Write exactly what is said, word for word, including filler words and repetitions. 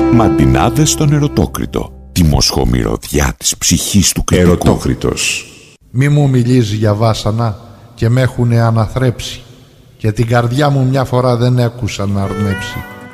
Μαντινάδες στον Ερωτόκριτο, τη μοσχομυρωδιά της ψυχής του κριτικού. Ερωτόκριτος. Μη μου μιλείς για βάσανα και με έχουνε αναθρέψει, και την καρδιά μου μια φορά δεν έκουσα να αρνέψει.